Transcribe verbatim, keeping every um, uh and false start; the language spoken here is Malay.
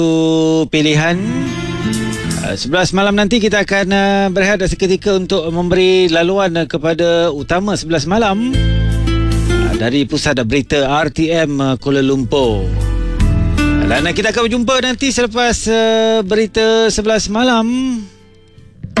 pilihan. Uh, sebelas malam nanti kita akan uh, berehat seketika untuk memberi laluan uh, kepada utama sebelas malam uh, dari Pusat Berita R T M uh, Kuala Lumpur. Dan uh, kita akan berjumpa nanti selepas uh, berita sebelas malam.